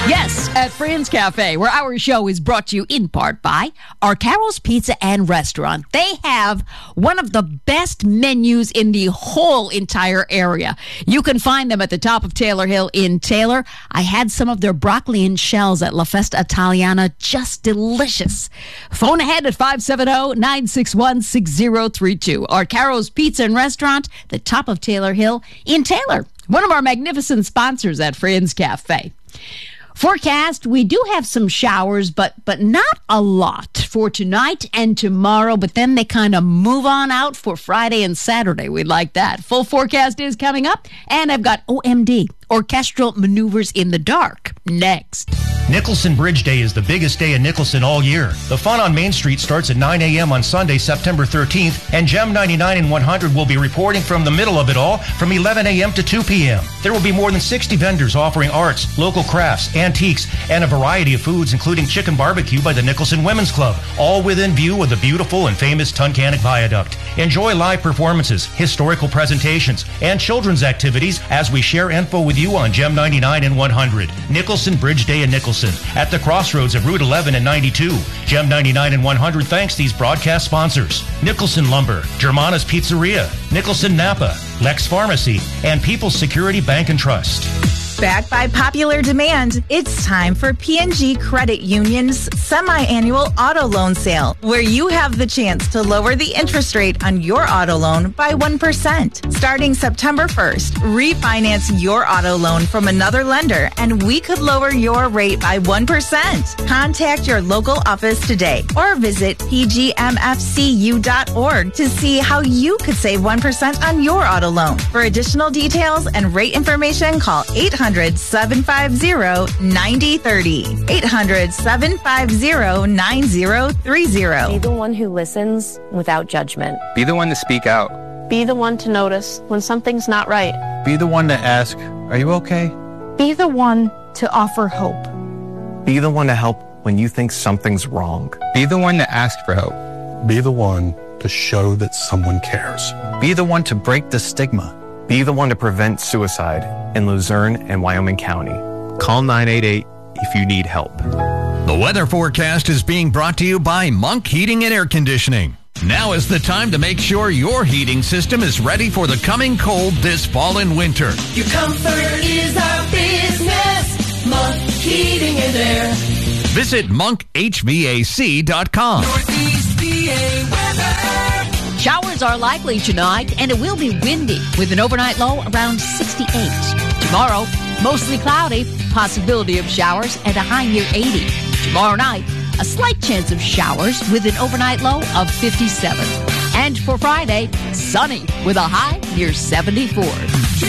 Yes, at Friends Cafe, where our show is brought to you in part by Arcaro's Pizza and Restaurant. They have one of the best menus in the whole entire area. You can find them at the top of Taylor Hill in Taylor. I had some of their broccoli and shells at La Festa Italiana. Just delicious. Phone ahead at 570-961-6032. Arcaro's Pizza and Restaurant, the top of Taylor Hill in Taylor. One of our magnificent sponsors at Friends Cafe. Forecast, we do have some showers, but not a lot for tonight and tomorrow, but then they kind of move on out for Friday and Saturday. We'd like that. Full forecast is coming up, and I've got OMD, Orchestral Maneuvers in the Dark, next. Nicholson Bridge Day is the biggest day in Nicholson all year. The fun on Main Street starts at 9 a.m. on Sunday, September 13th, and Gem 99 and 100 will be reporting from the middle of it all from 11 a.m. to 2 p.m. There will be more than 60 vendors offering arts, local crafts, antiques, and a variety of foods, including chicken barbecue by the Nicholson Women's Club, all within view of the beautiful and famous Tunkhannock Viaduct. Enjoy live performances, historical presentations, and children's activities as we share info with you on Gem 99 and 100. Nicholson Bridge Day in Nicholson at the crossroads of Route 11 and 92. Gem 99 and 100 thanks these broadcast sponsors: Nicholson Lumber, Germana's Pizzeria, Nicholson Napa, Lex Pharmacy, and People's Security Bank and Trust. Backed by popular demand, it's time for P&G Credit Union's semi-annual auto loan sale, where you have the chance to lower the interest rate on your auto loan by 1%. Starting September 1st, refinance your auto loan from another lender, and we could lower your rate by 1%. Contact your local office today or visit pgmfcu.org to see how you could save 1% on your auto loan. For additional details and rate information, call 800-750-9030. 800-750-9030. Be the one who listens without judgment. Be the one to speak out. Be the one to notice when something's not right. Be the one to ask, "Are you okay?" Be the one to offer hope. Be the one to help when you think something's wrong. Be the one to ask for help. Be the one to show that someone cares. Be the one to break the stigma. Be the one to prevent suicide in Luzerne and Wyoming County. Call 988 if you need help. The weather forecast is being brought to you by Monk Heating and Air Conditioning. Now is the time to make sure your heating system is ready for the coming cold this fall and winter. Your comfort is our business. Monk Heating and Air. Visit monkhvac.com. Northeast PA weather. Showers are likely tonight, and it will be windy with an overnight low around 68. Tomorrow, mostly cloudy, possibility of showers at a high near 80. Tomorrow night, a slight chance of showers with an overnight low of 57. And for Friday, sunny with a high near 74.